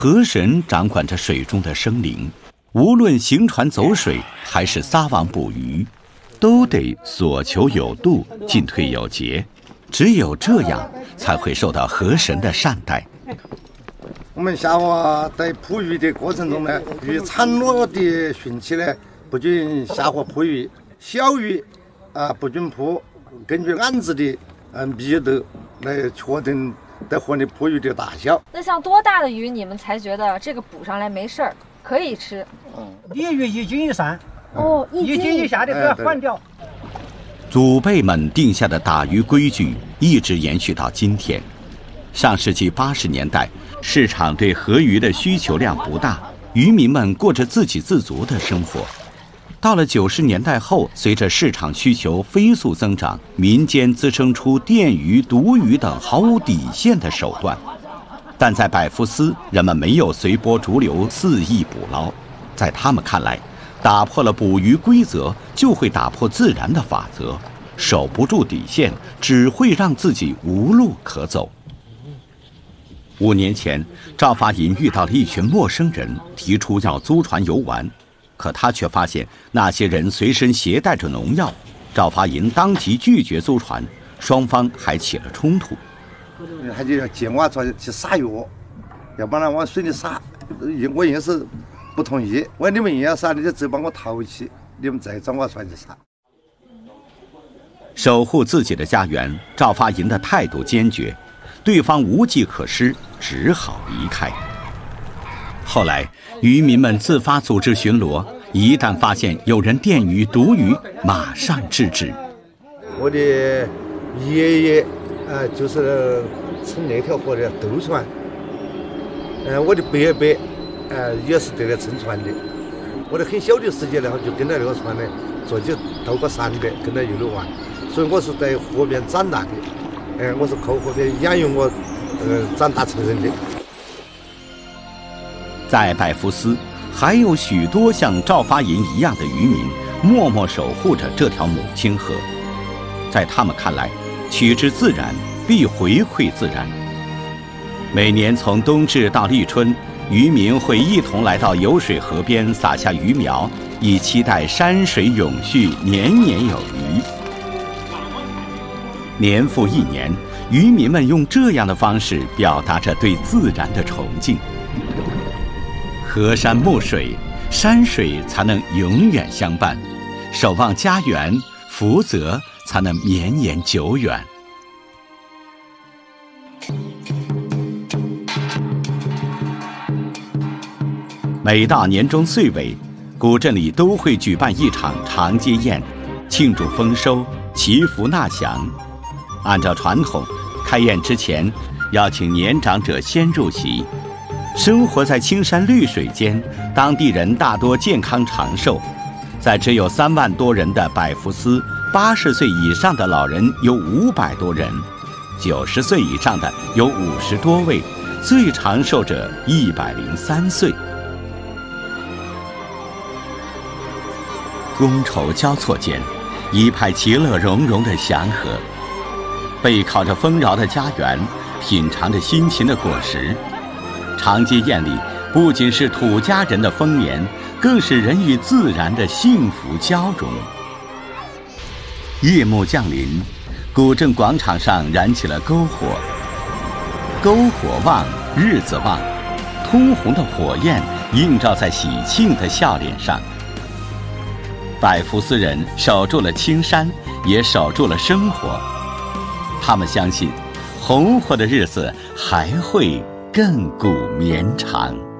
河神掌管着水中的生灵，无论行船走水还是撒网捕鱼，都得所求有度，进退有节。只有这样，才会受到河神的善待。 我们下河在捕鱼的过程中呢，与产卵的汛期呢，不准下河捕鱼，小鱼不准捕，根据案子的密度来确定在河里捕鱼的大小。 那像多大的鱼你们才觉得这个捕上来没事儿，可以吃？ 鲤鱼1斤以上， 1 斤以下的不要换掉。 祖辈们定下的打鱼规矩一直延续到今天。上世纪80年代，市场对河鱼的需求量不大，渔民们过着自给自足的生活。到了90年代后，随着市场需求飞速增长，民间滋生出电鱼、毒鱼等毫无底线的手段。但在百福司，人们没有随波逐流肆意捕捞，在他们看来，打破了捕鱼规则，就会打破自然的法则，守不住底线，只会让自己无路可走。5年前，赵发银遇到了一群陌生人，提出要租船游玩。可他却发现那些人随身携带着农药，赵发银当即拒绝租船，双方还起了冲突。 他就要借我船去撒药，要把它往水里撒，我硬是不同意。我说你们硬要撒，你就只把我淘气，你们再找我船去撒。 守护自己的家园，赵发银的态度坚决，对方无计可施，只好离开。后来，渔民们自发组织巡逻，一旦发现有人电鱼、毒鱼，马上制止。 我的爷爷就是乘那条河的渡船，我的伯伯也是这个乘船的。我的很小的时间呢，就跟着那个船呢，坐起渡过山的，跟着一路玩，所以我是在河边长大的，我是靠河边养育我长大成人的。 在百福司，还有许多像赵发银一样的渔民，默默守护着这条母亲河。在他们看来，取之自然，必回馈自然。每年从冬至到立春，渔民会一同来到有水河边撒下鱼苗，以期待山水永续，年年有余。年复一年，渔民们用这样的方式表达着对自然的崇敬。河山暮水，山水才能永远相伴，守望家园，福泽才能绵延久远。每到年终岁尾，古镇里都会举办一场长街宴，庆祝丰收，祈福纳祥。按照传统，开宴之前要请年长者先入席。生活在青山绿水间，当地人大多健康长寿。在只有3万多人的百福司，80岁以上的老人有500多人，90岁以上的有50多位，最长寿者103岁。觥筹交错间，一派其乐融融的祥和。背靠着丰饶的家园，品尝着辛勤的果实。长街宴里不仅是土家人的丰年，更是人与自然的幸福交融。夜幕降临，古镇广场上燃起了篝火，篝火旺，日子旺，通红的火焰映照在喜庆的笑脸上。百福司人守住了青山，也守住了生活。他们相信，红火的日子还会亘古绵长。